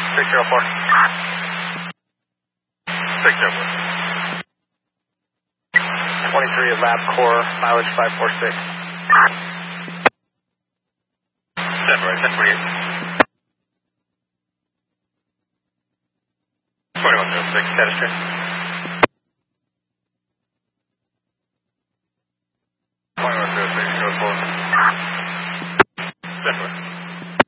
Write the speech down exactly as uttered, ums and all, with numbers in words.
six zero four. six zero four. twenty-three at Lab Core, mileage five four six. Seven right, ten forty-eight. twenty-one zero six, status check.